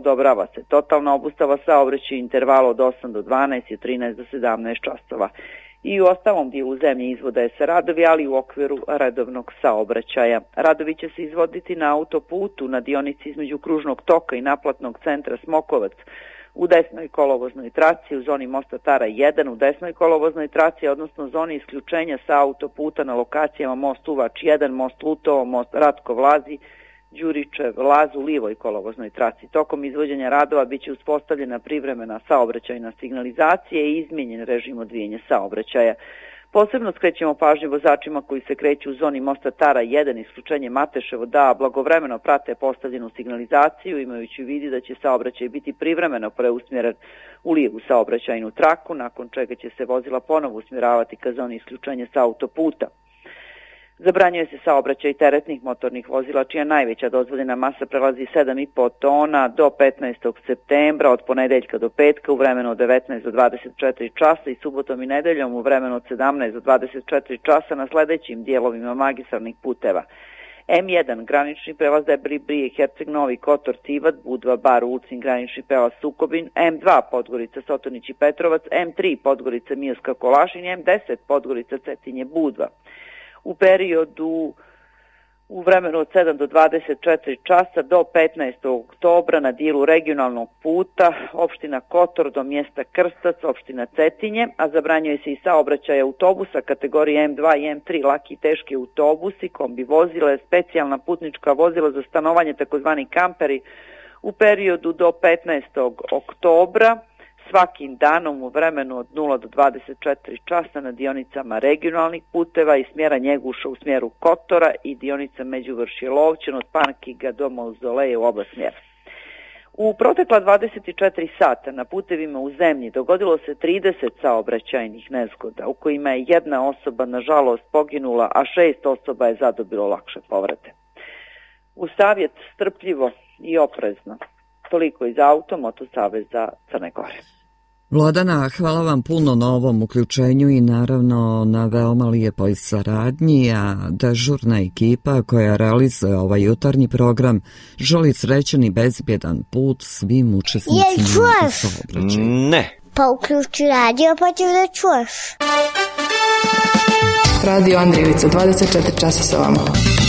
odobrava se totalna obustava saobraćaja intervala od 8 do 12 i 13 do 17 časova. I u ostalom dijelu zemlje izvode se radovi, ali u okviru redovnog saobraćaja. Radovi će se izvoditi na autoputu na dionici između kružnog toka i naplatnog centra Smokovac u desnoj kolovoznoj traci, u zoni mosta Tara 1, u desnoj kolovoznoj traci, odnosno zoni isključenja sa autoputa na lokacijama most Uvač 1, most Lutovo, most Ratko Vlazi, Đuričev Laz u lijevoj kolovoznoj traci. Tokom izvođenja radova biće uspostavljena privremena saobraćajna signalizacija i izmijenjen režim odvijanja saobraćaja. Posebno skrećemo pažnju vozačima koji se kreću u zoni mosta Tara 1, isključenje Mateševo, da blagovremeno prate postavljenu signalizaciju, imajući u vidu da će saobraćaj biti privremeno preusmjeren u lijevu saobraćajnu traku, nakon čega će se vozila ponovo usmjeravati ka zoni isključenja sa autoputa. Zabranjuje se saobraćaj teretnih motornih vozila čija najveća dozvoljena masa prelazi 7,5 tona do 15. septembra od ponedeljka do petka u vremenu od 19 do 24 časa i subotom i nedeljom u vremenu od 17 do 24 časa na sledećim dijelovima magistralnih puteva. M1 granični prelaz Debri Brije, Herceg Novi, Kotor, Tivat, Budva, Bar, Ulcin, granični prelaz Sukobin, M2 Podgorica, Sotonić i Petrovac, M3 Podgorica, Mijevska, Kolašin, M10 Podgorica, Cetinje, Budva. U periodu u vremenu od 7 do 24 časa do 15. oktobra na dijelu regionalnog puta opština Kotor do mjesta Krstac, opština Cetinje, a zabranjuje se i saobraćaj autobusa kategorije M2 i M3, laki i teški autobusi, kombi vozila, specijalna putnička vozila za stanovanje, takozvani kamperi, u periodu do 15. oktobra, svakim danom u vremenu od 0 do 24 časa na dionicama regionalnih puteva i smjera Njeguša u smjeru Kotora i dionica Međuvršje Lovćen od Parkinga do Mauzoleja u oba smjera. U protekla 24 sata na putevima u zemlji dogodilo se 30 saobraćajnih nezgoda u kojima je jedna osoba nažalost poginula, a 6 osoba je zadobilo lakše povrede. U savjet strpljivo i oprezno. Toliko iz Automoto Saveza Crne Gore. Vladana, hvala vam puno na ovom uključenju i naravno na veoma lijepoj saradnji, a dežurna ekipa koja realizuje ovaj jutarnji program želi srećan i bezbjedan put svim učesnicima u saobraćaju. Ne. Pa uključi radio pa ćeš da čuješ. Radio Andrijevica, 24 časa sa vama.